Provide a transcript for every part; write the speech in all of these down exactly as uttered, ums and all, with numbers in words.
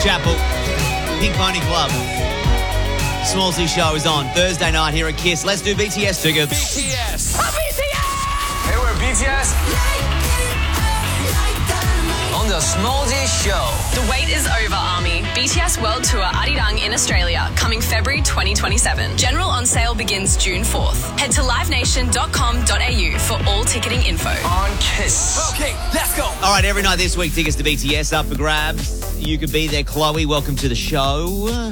Chapel, Pink Pony Club. Smallsy show is on Thursday night here at Kiss. Let's do B T S tickets. B T S. Oh, B T S! Hey, we're B T S. On the Smallsy show. The wait is over, Army. B T S World Tour Arirang in Australia, coming February twenty twenty-seven. General on sale begins June fourth. Head to live nation dot com dot a u for all ticketing info. On Kiss. Okay, let's go. All right, every night this week, tickets to B T S up for grabs. You could be there. Chloe, welcome to the show.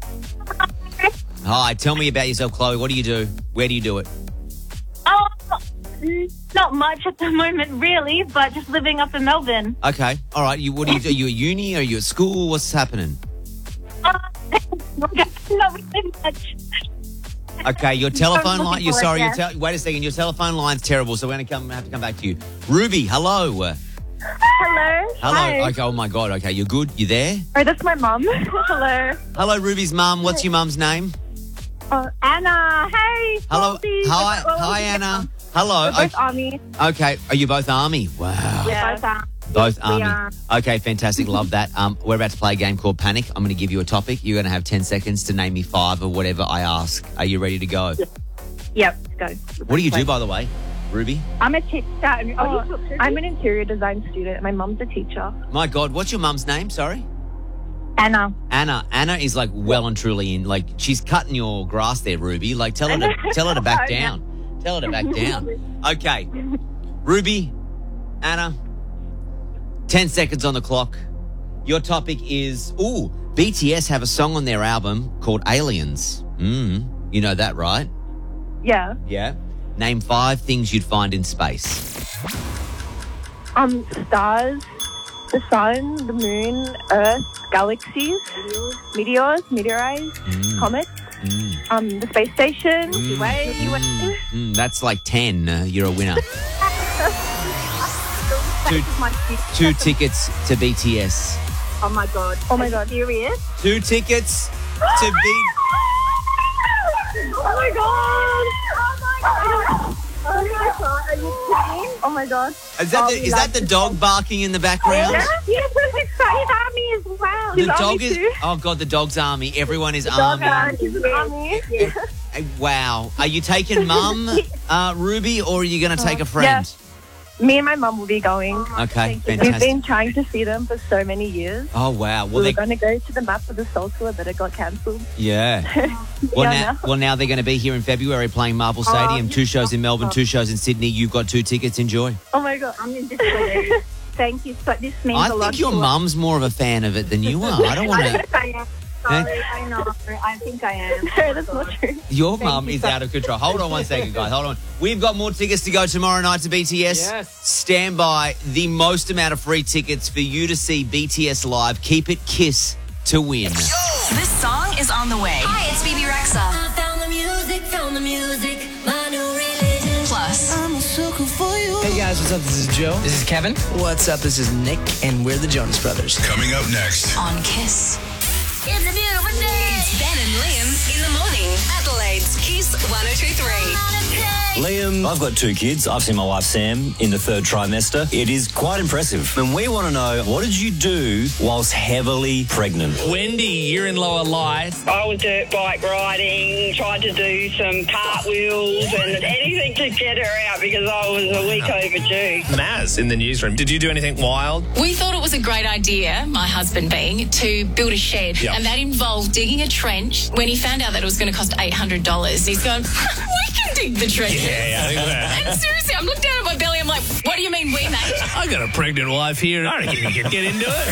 Hi, tell me about yourself, Chloe. What do you do? Where do you do it? Oh, not much at the moment, really, but just living up in Melbourne. Okay, all right. You, what do you do? Are you at uni? Are you at school? What's happening? Uh, not really much. Okay, your telephone line. You're for it, sorry. yeah. Your te- wait a second. Your telephone line's terrible, so we're going to come have to come back to you. Ruby, hello. Hello. Hello. Hi. Okay. Oh my God. Okay, you're good. You there? Oh, that's my mum. Hello. Hello, Ruby's mum. What's your mum's name? Oh, Anna. Hey. Hello. Sophie. Hi. We're- Hi, we're- Anna. Hello. We're both Okay. Army. okay. Are you both Army? Wow. Yeah. Both Army. Both We Army. are. Okay, fantastic. Love that. Um, we're about to play a game called Panic. I'm going to give you a topic. You're going to have ten seconds to name me five or whatever I ask. Are you ready to go? Yep. Go. What do you do, by the way, Ruby? I'm a teacher. Oh, I'm an interior design student. My mum's a teacher. My God, what's your mum's name? Sorry? Anna. Anna. Anna is like well and truly in. Like she's cutting your grass there, Ruby. Like tell her to tell her to back I know. down. Tell her to back down. Okay, Ruby, Anna. Ten seconds on the clock. Your topic is ooh. B T S have a song on their album called Aliens. Mm, you know that, right? Yeah. Yeah. Name five things you'd find in space. Um, stars, the sun, the moon, Earth, galaxies, meteors, meteorites, comets, Mm, um, the space station, mm, Milky Way, mm, U S. mm, that's like ten. Uh, you're a winner. two, My- two tickets to B T S. Oh my god. Oh my god. Serious? Two tickets to B. Oh my god. Oh my god. Oh my god. Are you kidding? Oh my god. Is that Oh, the, we is love that the this dog barking in the background? Yeah, yes, he's excited army as well. The He's dog army is. too. Oh God, the dog's army. Everyone is Dog army. army. He's an army. Yeah. Hey, wow. Are you taking Mum, uh, Ruby, or are you going to take a friend? Yeah. Me and my mum will be going. Okay, We've fantastic. been trying to see them for so many years. Oh wow. Well, we were they, going to go to the map for the Soul Tour, but it got cancelled. yeah. Well, Yeah, now, no. well, now they're going to be here in February playing Marvel Stadium. Two shows in Melbourne, two shows in Sydney. You've got two tickets. Enjoy. Oh my god, I'm in disbelief. Thank you. So this means I a lot. think your to us. mum's more of a fan of it than you are. I don't want to. I am. Sorry, I know. I think I am. That's not true. Your Thank mum you is so- out of control. Hold on one second, guys. Hold on. We've got more tickets to go tomorrow night to B T S. Yes. Stand by. The most amount of free tickets for you to see B T S live. Keep it Kiss to win. This song is on the way. Hi, it's Phoebe Rexa. I found the music, found the music, my new religion. Plus, I'm a sucker for you. Hey guys, what's up? This is Joe. This is Kevin. What's up? This is Nick, and we're the Jonas Brothers. Coming up next. on Kiss. It's a beautiful day. It's Ben and Liam in the morning. Adelaide's Kiss one oh two three. Liam, I've got two kids. I've seen my wife Sam in the third trimester. It is quite impressive. And we want to know, what did you do whilst heavily pregnant? Wendy, you're in Lower Light. I was dirt bike riding, tried to do some cartwheels and anything to get her out because I was a week overdue. Maz in the newsroom. Did you do anything wild? We thought it was a great idea, my husband being, to build a shed. Yep. And that involved digging a trench. When he found out that it was going to cost eight hundred dollars, he's gone, we can dig the trench. Yeah, yeah, I think that. And seriously, I'm looking down at my belly, I'm like, what do you mean we, mate? I got a pregnant wife here. I reckon you can get into it.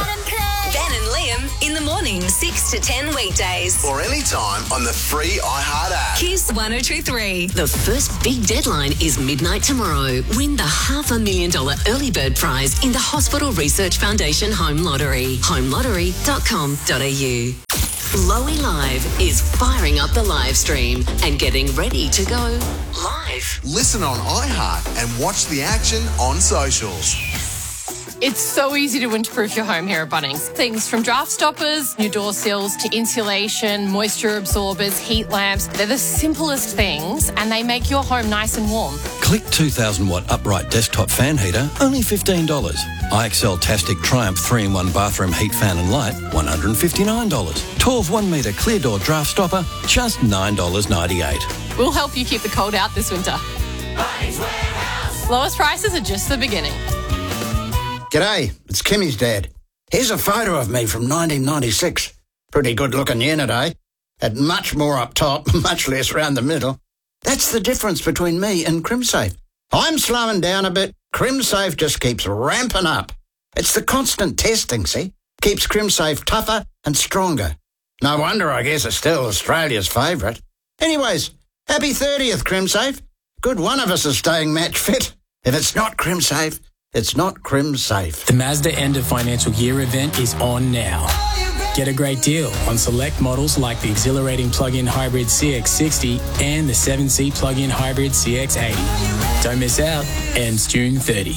Ben and Liam in the morning, six to ten weekdays. Or anytime on the free iHeart app. Kiss one oh two three. The first big deadline is midnight tomorrow. Win the half a million dollar early bird prize in the Hospital Research Foundation Home Lottery. home lottery dot com dot a u. Lowy Live is firing up the live stream and getting ready to go live. Listen on iHeart and watch the action on socials. It's so easy to winterproof your home here at Bunnings. Things from draft stoppers, new door sills, to insulation, moisture absorbers, heat lamps. They're the simplest things and they make your home nice and warm. Click two thousand watt upright desktop fan heater, only fifteen dollars. I X L Tastic Triumph three in one bathroom heat fan and light, one hundred fifty-nine dollars. twelve one metre clear door draft stopper, just nine dollars ninety-eight. We'll help you keep the cold out this winter. Bunnings Warehouse. Lowest prices are just the beginning. G'day, it's Kimmy's dad. Here's a photo of me from nineteen ninety-six. Pretty good looking unit, eh? Had much more up top, much less round the middle. That's the difference between me and CrimSafe. I'm slowing down a bit. CrimSafe just keeps ramping up. It's the constant testing, see? Keeps CrimSafe tougher and stronger. No wonder I guess it's still Australia's favourite. Anyways, happy thirtieth, CrimSafe. Good one of us is staying match fit. If it's not CrimSafe, it's not CrimSafe. The Mazda End of Financial Year event is on now. Get a great deal on select models like the exhilarating plug-in hybrid C X sixty and the seven seat plug-in hybrid C X eighty. Don't miss out. Ends June thirtieth.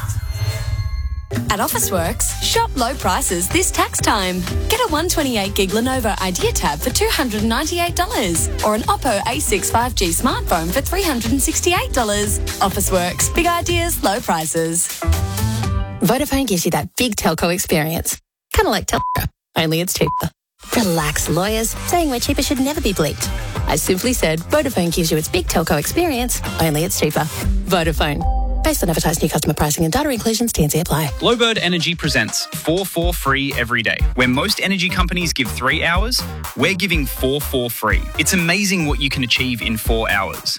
At Officeworks, shop low prices this tax time. Get a one twenty-eight gig Lenovo Idea Tab for two hundred ninety-eight dollars or an Oppo A six five G smartphone for three hundred sixty-eight dollars. Officeworks, big ideas, low prices. Vodafone gives you that big telco experience. Kind of like Telco, only it's cheaper. Relax, lawyers. Saying we're cheaper should never be bleeped. I simply said Vodafone gives you its big telco experience, only it's cheaper. Vodafone. Based on advertised new customer pricing and data inclusions, T and C apply. Glowbird Energy presents four four free every day. Where most energy companies give three hours, we're giving four four free. It's amazing what you can achieve in four hours.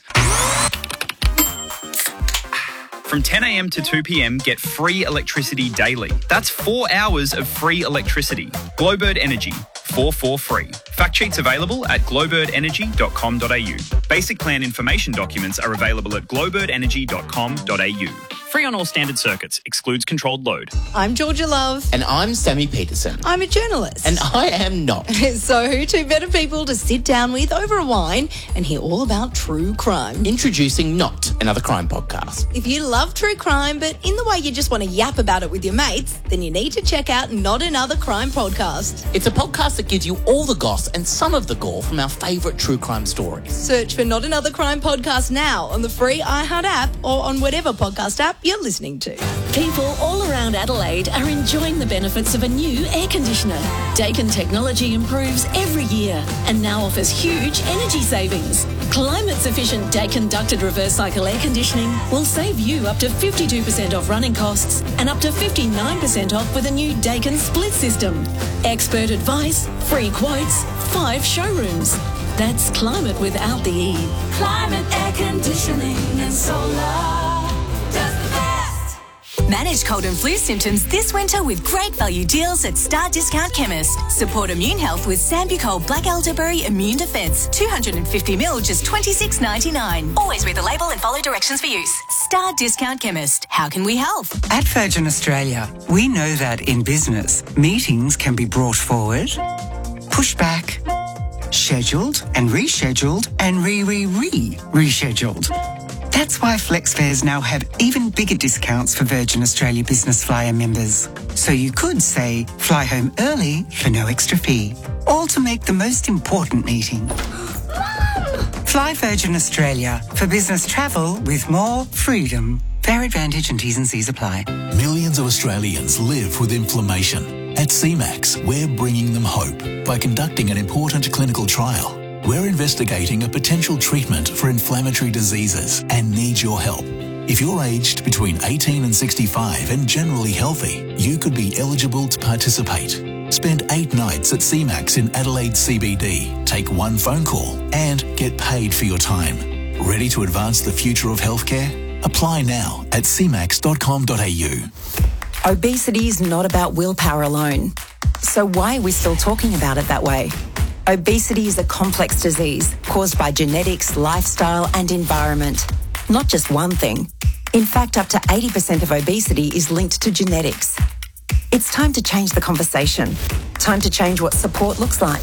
From ten a.m. to two p.m, get free electricity daily. That's four hours of free electricity. Glowbird Energy, four four free. Fact sheets available at glowbird energy dot com dot a u. Basic plan information documents are available at glowbird energy dot com dot a u. Free on all standard circuits. Excludes controlled load. I'm Georgia Love. And I'm Sammy Peterson. I'm a journalist. And I am not. So who two better people to sit down with over a wine and hear all about true crime? Introducing Not, another crime podcast. If you love true crime, but in the way you just want to yap about it with your mates, then you need to check out Not Another Crime Podcast. It's a podcast that gives you all the goss and some of the gore from our favourite true crime stories. Search for Not Another Crime Podcast now on the free iHeart app or on whatever podcast app you're listening to. People all around Adelaide are enjoying the benefits of a new air conditioner. Daikin technology improves every year and now offers huge energy savings. Climate-sufficient Daikin ducted reverse cycle air conditioning will save you up to fifty-two percent off running costs and up to fifty-nine percent off with a new Daikin split system. Expert advice, free quotes, five showrooms. That's climate without the E. Climate air conditioning and solar. Manage cold and flu symptoms this winter with great value deals at Star Discount Chemist. Support immune health with Sambucol Black Elderberry Immune Defence. two hundred fifty mil, just twenty-six ninety-nine. Always read the label and follow directions for use. Star Discount Chemist. How can we help? At Virgin Australia, we know that in business, meetings can be brought forward, pushed back, scheduled and rescheduled and re-re-re-rescheduled. That's why FlexFares now have even bigger discounts for Virgin Australia Business Flyer members. So you could say, fly home early for no extra fee. All to make the most important meeting. Fly Virgin Australia for business travel with more freedom. Fair Advantage and T's and C's apply. Millions of Australians live with inflammation. At C MAX, we're bringing them hope by conducting an important clinical trial. We're investigating a potential treatment for inflammatory diseases and need your help. If you're aged between eighteen and sixty-five and generally healthy, you could be eligible to participate. Spend eight nights at C MAX in Adelaide C B D, take one phone call and get paid for your time. Ready to advance the future of healthcare? Apply now at c max dot com dot a u. Obesity is not about willpower alone. So why are we still talking about it that way? Obesity is a complex disease caused by genetics, lifestyle and environment. Not just one thing. In fact, up to eighty percent of obesity is linked to genetics. It's time to change the conversation. Time to change what support looks like.